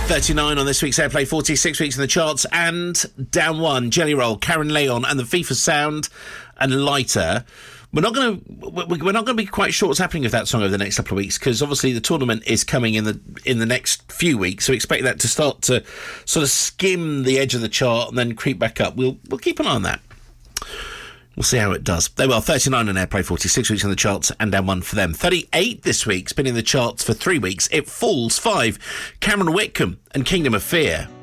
39 on this week's Airplay, 46 weeks in the charts, and down one, Jelly Roll, Karen Leon, and the FIFA Sound and Lighter. We're not going to be quite sure what's happening with that song over the next couple of weeks, because obviously the tournament is coming in the next few weeks, so expect that to start to sort of skim the edge of the chart and then creep back up. We'll keep an eye on that. We'll see how it does. They were 39 on Airplay, 46 weeks in the charts, and down one for them. 38 this week, spinning the charts for 3 weeks. It falls 5. Cameron Whitcomb and Kingdom of Fear.